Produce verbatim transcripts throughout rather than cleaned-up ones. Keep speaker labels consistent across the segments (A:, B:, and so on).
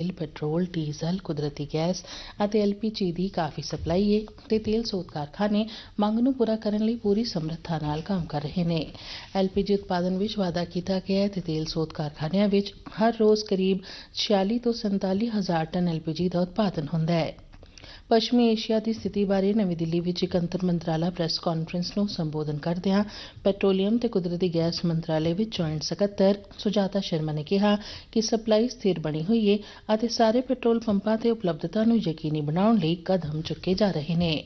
A: ਤੇਲ, petrol, diesel, ਕੁਦਰਤੀ gas ਅਤੇ ਐਲ ਪੀ ਜੀ ਦੀ ਕਾਫੀ ਸਪਲਾਈ ਹੈ ਤੇ ਤੇਲ ਸੋਧ ਕਾਰਖਾਨੇ ਮੰਗ ਨੂੰ ਪੂਰਾ ਕਰਨ ਲਈ ਪੂਰੀ ਸਮਰੱਥਾ ਨਾਲ ਕੰਮ ਕਰ ਰਹੇ ਨੇ। ਐਲ ਪੀ ਜੀ ਉਤਪਾਦਨ ਵਿੱਚ ਵਾਧਾ ਕੀਤਾ ਗਿਆ ਹੈ ਤੇ ਤੇਲ ਸੋਧ ਕਾਰਖਾਨਿਆਂ ਵਿੱਚ ਹਰ ਰੋਜ਼ ਕਰੀਬ छियाली ਤੋਂ ਸੰਤਾਲੀ ਹਜ਼ਾਰ ਟਨ ਐਲ ਪੀ ਜੀ ਦਾ ਉਤਪਾਦਨ ਹੁੰਦਾ ਹੈ। ਪੱਛਮੀ ਏਸ਼ੀਆ ਦੀ ਸਥਿਤੀ ਬਾਰੇ ਨਵੀਂ ਦਿੱਲੀ ਵਿੱਚ ਇੱਕ ਅੰਤਰ ਮੰਤਰਾਲਾ ਪ੍ਰੈਸ ਕਾਨਫਰੰਸ ਨੂੰ ਸੰਬੋਧਨ ਕਰਦਿਆਂ ਪੈਟਰੋਲੀਅਮ ਤੇ ਕੁਦਰਤੀ ਗੈਸ ਮੰਤਰਾਲੇ ਵਿੱਚ ਜੁਆਇੰਟ ਸਕੱਤਰ ਸੁਜਾਤਾ ਸ਼ਰਮਾ ਨੇ ਕਿਹਾ ਕਿ ਸਪਲਾਈ ਸਥਿਰ ਬਣੀ ਹੋਈ ਹੈ ਅਤੇ ਸਾਰੇ ਪੈਟਰੋਲ ਪੰਪਾਂ ਤੇ ਉਪਲਬਧਤਾ ਨੂੰ ਯਕੀਨੀ ਬਣਾਉਣ ਲਈ ਕਦਮ ਚੁੱਕੇ ਜਾ ਰਹੇ ਨੇ।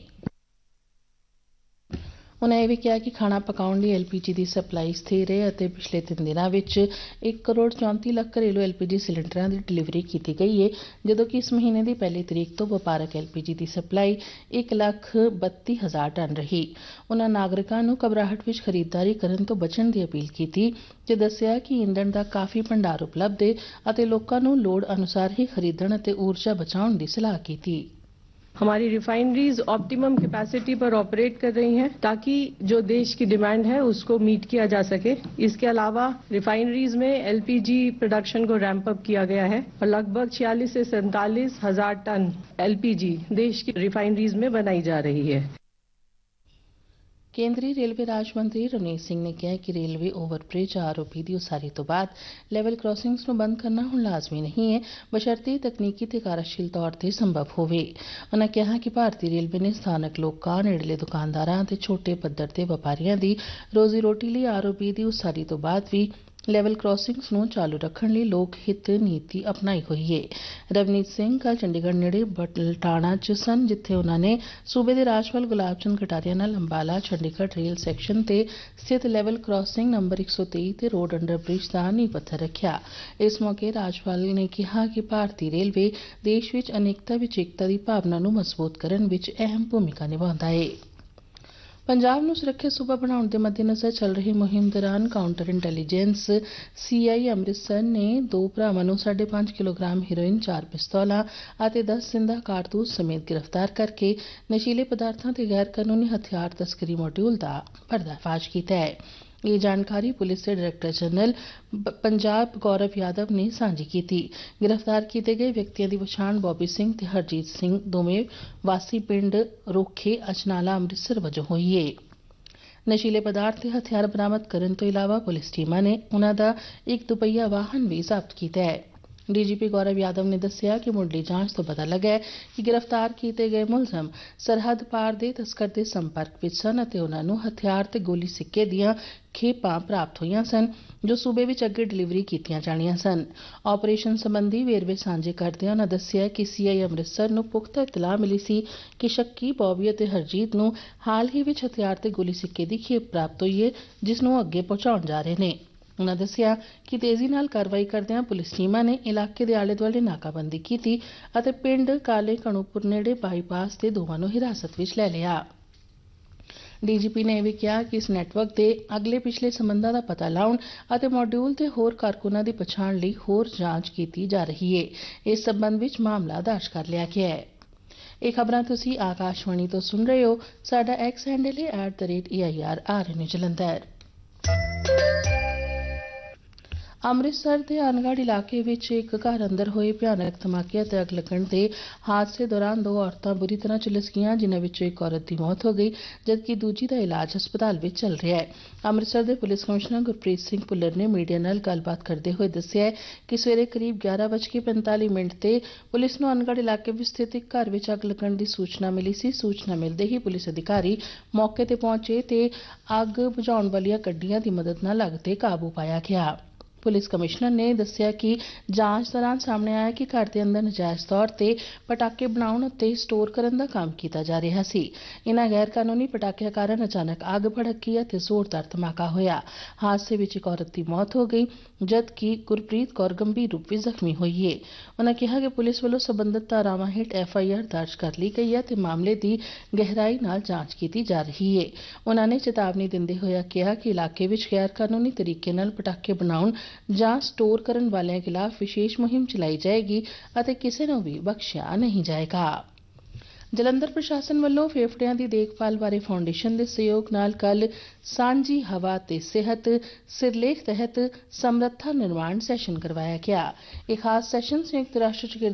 A: ਉਨ੍ਹਾਂ ਇਹ ਵੀ ਕਿਹਾ ਕਿ ਖਾਣਾ ਪਕਾਉਣ ਲਈ ਐਲ ਪੀ ਜੀ ਦੀ ਸਪਲਾਈ ਸਥਿਰ ਹੈ ਅਤੇ ਪਿਛਲੇ ਤਿੰਨ ਦਿਨਾਂ ਵਿੱਚ ਇੱਕ ਕਰੋੜ ਚੌਂਤੀ ਲੱਖ ਘਰੇਲੂ ਐਲ ਪੀ ਜੀ ਸਿਲੰਡਰਾਂ ਦੀ ਡਿਲੀਵਰੀ ਕੀਤੀ ਗਈ ਹੈ, ਜਦੋਂ ਕਿ ਇਸ ਮਹੀਨੇ ਦੀ ਪਹਿਲੀ ਤਰੀਕ ਤੋਂ ਵਪਾਰਕ ਐਲ ਪੀ ਜੀ ਦੀ ਸਪਲਾਈ ਇੱਕ ਲੱਖ ਬੱਤੀ ਹਜ਼ਾਰ ਟਨ ਰਹੀ। ਉਨ੍ਹਾਂ ਨਾਗਰਿਕਾਂ ਨੂੰ ਘਬਰਾਹਟ ਵਿੱਚ ਖਰੀਦਦਾਰੀ ਕਰਨ ਤੋਂ ਬਚਣ ਦੀ ਅਪੀਲ ਕੀਤੀ ਤੇ ਦੱਸਿਆ ਕਿ ਈਂਧਣ ਦਾ ਕਾਫੀ ਭੰਡਾਰ ਉਪਲਬਧ ਹੈ ਅਤੇ ਲੋਕਾਂ ਨੂੰ ਲੋੜ ਅਨੁਸਾਰ ਹੀ ਖਰੀਦਣ ਅਤੇ ਊਰਜਾ ਬਚਾਉਣ ਦੀ ਸਲਾਹ ਕੀਤੀ।
B: हमारी रिफाइनरीज ऑप्टिमम कैपेसिटी पर ऑपरेट कर रही हैं ताकि जो देश की डिमांड है उसको मीट किया जा सके। इसके अलावा रिफाइनरीज में एल पी जी प्रोडक्शन को रैंप अप किया गया है और लगभग छियालीस से सैंतालीस हजार टन एल पी जी देश की रिफाइनरीज में बनाई जा रही है।
A: ਕੇਂਦਰੀ ਰੇਲਵੇ ਰਾਜ ਮੰਤਰੀ ਰਵਨੀਤ ਸਿੰਘ ਨੇ ਕਿਹਾ ਕਿ ਰੇਲਵੇ ਓਵਰਬ੍ਰਿਜ ਆਰ ਓ ਪੀ ਦੀ ਉਸਾਰੀ ਤੋਂ ਬਾਅਦ ਲੈਵਲ ਕ੍ਰਾਸਿੰਗਸ ਨੂੰ ਬੰਦ ਕਰਨਾ ਹੁਣ ਲਾਜ਼ਮੀ ਨਹੀਂ ਹੈ, ਬਸ਼ਰਤੇ ਤਕਨੀਕੀ ਤੇ ਕਾਰਜਸ਼ੀਲ ਤੌਰ ਤੇ ਸੰਭਵ ਹੋਵੇ। ਉਨ੍ਹਾਂ ਕਿਹਾ ਕਿ ਭਾਰਤੀ ਰੇਲਵੇ ਨੇ ਸਥਾਨਕ ਲੋਕਾਂ, ਨੇੜਲੇ ਦੁਕਾਨਦਾਰਾਂ ਤੇ ਛੋਟੇ ਪੱਧਰ ਤੇ ਵਪਾਰੀਆਂ ਦੀ ਰੋਜ਼ੀ ਰੋਟੀ ਲਈ ਆਰ ਓ ਪੀ ਦੀ ਉਸਾਰੀ ਤੋਂ ਬਾਅਦ ਵੀ ਲੈਵਲ ਕ੍ਰਾਸਿੰਗਸ ਨੂੰ ਚਾਲੂ ਰੱਖਣ ਲਈ ਲੋਕ ਹਿੱਤ ਨੀਤੀ ਅਪਣਾਈ ਹੋਈ ਹੈ। ਰਵਨੀਤ ਸਿੰਘ ਕੱਲ੍ਹ ਚੰਡੀਗੜ੍ਹ ਨੇੜੇ ਬਟਲਟਾਣਾ 'ਚ ਸਨ, ਜਿੱਥੇ ਉਨ੍ਹਾਂ ਨੇ ਸੂਬੇ ਦੇ ਰਾਜਪਾਲ ਗੁਲਾਬ ਚੰਦ ਕਟਾਰੀਆ ਨਾਲ ਅੰਬਾਲਾ ਚੰਡੀਗੜ੍ਹ ਰੇਲ ਸੈਕਸ਼ਨ ਤੇ ਸਥਿਤ ਲੈਵਲ ਕ੍ਰਾਸਿੰਗ ਨੰਬਰ ਇੱਕ ਸੌ ਤੇਈ ਤੇ ਰੋਡ ਅੰਡਰ ਬ੍ਰਿਜ ਦਾ ਨੀਂਹ ਪੱਥਰ ਰੱਖਿਆ। ਇਸ ਮੌਕੇ ਰਾਜਪਾਲ ਨੇ ਕਿਹਾ ਕਿ ਭਾਰਤੀ ਰੇਲਵੇ ਦੇਸ਼ ਵਿੱਚ ਅਨੇਕਤਾ ਵਿੱਚ ਏਕਤਾ ਦੀ ਭਾਵਨਾ ਨੂੰ ਮਜ਼ਬੂਤ ਕਰਨ ਵਿੱਚ ਅਹਿਮ ਭੂਮਿਕਾ ਨਿਭਾਉਂਦਾ ਹੈ। ਪੰਜਾਬ ਨੂੰ ਸੁਰੱਖਿਅਤ ਸੂਬਾ ਬਣਾਉਣ ਦੇ ਮੱਦੇਨਜ਼ਰ ਚੱਲ ਰਹੀ ਮੁਹਿੰਮ ਦੌਰਾਨ ਕਾਊਂਟਰ ਇੰਟੈਲੀਜੈਂਸ ਸੀ ਆਈ ਅੰਮ੍ਰਿਤਸਰ ਨੇ ਦੋ ਭਰਾਵਾਂ ਨੂੰ ਸਾਢੇ ਪੰਜ ਕਿਲੋਗ੍ਰਾਮ ਹੈਰੋਇਨ, ਚਾਰ ਪਿਸਤੌਲਾਂ ਅਤੇ ਦਸ ਜ਼ਿੰਦਾ ਕਾਰਤੂਸ ਸਮੇਤ ਗ੍ਰਿਫਤਾਰ ਕਰਕੇ ਨਸ਼ੀਲੇ ਪਦਾਰਥਾਂ ਤੇ ਗੈਰ ਕਾਨੂੰਨੀ ਹਥਿਆਰ ਤਸਕਰੀ ਮੋਡਿਊਲ ਦਾ ਪਰਦਾਫਾਸ਼ ਕੀਤਾ ਹੈ। ਇਹ ਜਾਣਕਾਰੀ ਪੁਲਿਸ ਦੇ ਡਾਇਰੈਕਟਰ ਜਨਰਲ ਪੰਜਾਬ ਗੌਰਵ ਯਾਦਵ ਨੇ ਸਾਂਝੀ ਕੀਤੀ। ਗ੍ਰਿਫਤਾਰ ਕੀਤੇ ਗਏ ਵਿਅਕਤੀਆਂ ਦੀ ਪਛਾਣ ਬੋਬੀ ਸਿੰਘ ਤੇ ਹਰਜੀਤ ਸਿੰਘ, ਦੋਵੇਂ ਵਾਸੀ ਪਿੰਡ ਰੋਖੇ ਅਚਨਾਲਾ ਅੰਮ੍ਰਿਤਸਰ ਵਜੋਂ ਹੋਈ ਹੈ। ਨਸ਼ੀਲੇ ਪਦਾਰਥ ਤੇ ਹਥਿਆਰ ਬਰਾਮਦ ਕਰਨ ਤੋਂ ਇਲਾਵਾ ਪੁਲਿਸ ਟੀਮਾਂ ਨੇ ਉਨ੍ਹਾਂ ਦਾ ਇੱਕ ਦੁਪਹੀਆ ਵਾਹਨ ਵੀ ਜ਼ਬਤ ਕੀਤਾ ਹੈ। ਡੀ ਜੀ ਪੀ ਗੌਰਵ ਯਾਦਵ ਨੇ ਦੱਸਿਆ ਕਿ ਮੁੱਢਲੀ ਜਾਂਚ ਤੋਂ ਪਤਾ ਲੱਗਾ ਹੈ ਕਿ ਗ੍ਰਿਫਤਾਰ ਕੀਤੇ ਗਏ ਮੁਲਜ਼ਮ ਸਰਹੱਦ ਪਾਰ ਦੇ ਤਸਕਰ ਦੇ ਸੰਪਰਕ ਵਿੱਚ ਸਨ ਅਤੇ ਉਨ੍ਹਾਂ ਨੂੰ ਹਥਿਆਰ ਤੇ ਗੋਲੀ ਸਿੱਕੇ ਦੀਆਂ ਖੇਪਾਂ ਪ੍ਰਾਪਤ ਹੋਈਆਂ ਸਨ, ਜੋ ਸੂਬੇ ਵਿੱਚ ਅੱਗੇ ਡਿਲੀਵਰੀ ਕੀਤੀਆਂ ਜਾਣੀਆਂ ਸਨ। ਆਪਰੇਸ਼ਨ ਸੰਬੰਧੀ ਵੇਰਵੇ ਸਾਂਝੇ ਕਰਦਿਆਂ ਉਨ੍ਹਾਂ ਦੱਸਿਆ ਕਿ ਸੀ ਆਈ ਅੰਮ੍ਰਿਤਸਰ ਨੂੰ ਪੁਖਤਾ ਇਤਲਾਹ ਮਿਲੀ ਸੀ ਕਿ ਸ਼ੱਕੀ ਬੋਬੀ ਅਤੇ ਹਰਜੀਤ ਨੂੰ ਹਾਲ ਹੀ ਵਿੱਚ ਹਥਿਆਰ ਤੇ ਗੋਲੀ ਸਿੱਕੇ ਦੀ ਖੇਪ ਪ੍ਰਾਪਤ ਹੋਈ ਹੈ, ਜਿਸ ਨੂੰ ਅੱਗੇ ਪਹੁੰਚਾਉਣ ਜਾ ਰਹੇ ਨੇ। ਉਨ੍ਹਾਂ ਦੱਸਿਆ ਕਿ ਤੇਜ਼ੀ ਨਾਲ ਕਾਰਵਾਈ ਕਰਦਿਆਂ ਪੁਲਿਸ ਟੀਮਾਂ ਨੇ ਇਲਾਕੇ ਦੇ ਆਲੇ ਦੁਆਲੇ ਨਾਕਾਬੰਦੀ ਕੀਤੀ ਅਤੇ ਪਿੰਡ ਕਾਲੇ ਕਣੂਪੁਰ ਨੇੜੇ ਬਾਈਪਾਸ ਤੇ ਦੋਵਾਂ ਨੂੰ ਹਿਰਾਸਤ ਵਿੱਚ ਲੈ ਲਿਆ। ਡੀ ਜੀ ਪੀ ਨੇ ਇਹ ਵੀ ਕਿਹਾ ਕਿ ਇਸ ਨੈਟਵਰਕ ਦੇ ਅਗਲੇ ਪਿਛਲੇ ਸਬੰਧਾਂ ਦਾ ਪਤਾ ਲਾਉਣ ਅਤੇ ਮੋਡਿਊਲ ਤੇ ਹੋਰ ਕਾਰਕੁਨਾਂ ਦੀ ਪਛਾਣ ਲਈ ਹੋਰ ਜਾਂਚ ਕੀਤੀ ਜਾ ਰਹੀ ਹੈ। ਇਸ ਸਬੰਧ ਵਿੱਚ ਮਾਮਲਾ ਦਰਜ ਕਰ ਲਿਆ ਗਿਆ ਹੈ। ਇਹ ਖਬਰਾਂ ਤੁਸੀਂ ਆਕਾਸ਼ਵਾਣੀ ਤੋਂ ਸੁਣ ਰਹੇ ਹੋ। ਸਾਡਾ ਐਕਸ ਹੈਂਡਲ ਹੈ at the rate A I R R ਐਨ ਜਲੰਧਰ। ਅੰਮ੍ਰਿਤਸਰ ਦੇ ਅਨਗੜ੍ਹ ਇਲਾਕੇ ਵਿੱਚ ਇੱਕ ਘਰ ਅੰਦਰ ਹੋਏ ਭਿਆਨਕ ਧਮਾਕੇ ਅਤੇ ਅੱਗ ਲੱਗਣ ਦੇ ਹਾਦਸੇ ਦੌਰਾਨ ਦੋ ਔਰਤਾਂ ਬੁਰੀ ਤਰ੍ਹਾਂ ਝੁਲਸ ਗਈਆਂ, ਜਿਨ੍ਹਾਂ ਵਿੱਚੋਂ ਇੱਕ ਔਰਤ ਦੀ ਮੌਤ ਹੋ ਗਈ ਜਦਕਿ ਦੂਜੀ ਦਾ ਇਲਾਜ ਹਸਪਤਾਲ ਵਿੱਚ ਚੱਲ ਰਿਹਾ ਹੈ। ਅੰਮ੍ਰਿਤਸਰ ਦੇ ਪੁਲਿਸ ਕਮਿਸ਼ਨਰ ਗੁਰਪ੍ਰੀਤ ਸਿੰਘ ਭੁੱਲਰ ਨੇ ਮੀਡੀਆ ਨਾਲ ਗੱਲਬਾਤ ਕਰਦੇ ਹੋਏ ਦੱਸਿਆ ਕਿ ਸਵੇਰੇ ਕਰੀਬ ਗਿਆਰਾਂ ਵੱਜ ਕੇ ਪੰਤਾਲੀ ਮਿੰਟ ਤੇ ਪੁਲਿਸ ਨੂੰ ਅਨਗੜ੍ਹ ਇਲਾਕੇ ਵਿੱਚ ਸਥਿਤ ਇੱਕ ਘਰ ਵਿੱਚ ਅੱਗ ਲੱਗਣ ਦੀ ਸੂਚਨਾ ਮਿਲੀ ਸੀ। ਸੂਚਨਾ ਮਿਲਦੇ ਹੀ ਪੁਲਿਸ ਅਧਿਕਾਰੀ ਮੌਕੇ ਤੇ ਪਹੁੰਚੇ ਤੇ ਅੱਗ ਬੁਝਾਉਣ ਵਾਲੀਆਂ ਗੱਡੀਆਂ ਦੀ ਮਦਦ ਨਾਲ ਅੱਗ ਤੇ ਕਾਬੂ ਪਾਇਆ ਗਿਆ। ਪੁਲਿਸ ਕਮਿਸ਼ਨਰ ਨੇ ਦੱਸਿਆ ਕਿ ਜਾਂਚ ਦੌਰਾਨ ਸਾਹਮਣੇ ਆਇਆ ਕਿ ਘਰ ਦੇ ਅੰਦਰ ਨਜਾਇਜ਼ ਤੌਰ ਤੇ ਪਟਾਕੇ ਬਣਾਉਣ ਅਤੇ ਸਟੋਰ ਕਰਨ ਦਾ ਕੰਮ ਕੀਤਾ ਜਾ ਰਿਹਾ ਸੀ। ਇਨ੍ਹਾਂ ਗੈਰ ਕਾਨੂੰਨੀ ਪਟਾਕਿਆਂ ਕਾਰਨ ਅਚਾਨਕ ਅੱਗ ਭੜਕ ਗਈ ਅਤੇ ਜ਼ੋਰਦਾਰ ਧਮਾਕਾ ਹੋਇਆ। ਹਾਦਸੇ ਵਿੱਚ ਇੱਕ ਔਰਤ ਦੀ ਮੌਤ ਹੋ ਗਈ ਜਦਕਿ ਗੁਰਪ੍ਰੀਤ ਕੌਰ ਗੰਭੀਰ ਰੂਪ ਵਿੱਚ ਜ਼ਖਮੀ ਹੋਈ ਹੈ। ਉਨ੍ਹਾਂ ਕਿਹਾ ਕਿ ਪੁਲਿਸ ਵੱਲੋਂ ਸਬੰਧਤ ਧਾਰਾਵਾਂ ਹੇਠ ਐਫ ਆਈ ਆਰ ਦਰਜ ਕਰ ਲਈ ਗਈ ਹੈ ਤੇ ਮਾਮਲੇ ਦੀ ਗਹਿਰਾਈ ਨਾਲ ਜਾਂਚ ਕੀਤੀ ਜਾ ਰਹੀ ਹੈ। ਉਨ੍ਹਾਂ ਨੇ ਚੇਤਾਵਨੀ ਦਿੰਦੇ ਹੋਏ ਕਿਹਾ ਕਿ ਇਲਾਕੇ ਵਿੱਚ ਗੈਰ ਕਾਨੂੰਨੀ ਤਰੀਕੇ ਨਾਲ ਪਟਾਕੇ ਬਣਾਉਣ ਜਾਂ ਸਟੋਰ ਕਰਨ ਵਾਲਿਆਂ ਖਿਲਾਫ ਵਿਸ਼ੇਸ਼ ਮੁਹਿੰਮ ਚਲਾਈ ਜਾਏਗੀ ਅਤੇ ਕਿਸੇ ਨੂੰ ਵੀ ਬਖਸ਼ਿਆ ਨਹੀਂ ਜਾਏਗਾ। ਜਲੰਧਰ ਪ੍ਰਸ਼ਾਸਨ ਵੱਲੋਂ ਫੇਫੜਿਆਂ ਦੀ ਦੇਖਭਾਲ ਬਾਰੇ ਫਾਊਂਡੇਸ਼ਨ ਦੇ ਸਹਿਯੋਗ ਨਾਲ ਕੱਲ੍ਹ ਸਾਂਝੀ ਹਵਾ ਤੇ ਸਿਹਤ ਸਿਰਲੇਖ ਤਹਿਤ ਸਮਰੱਥਾ ਨਿਰਮਾਣ ਸੈਸ਼ਨ ਕਰਵਾਇਆ ਗਿਆ। ਇਹ ਖਾਸ ਸੈਸ਼ਨ ਸੰਯੁਕਤ ਰਾਸ਼ਟਰ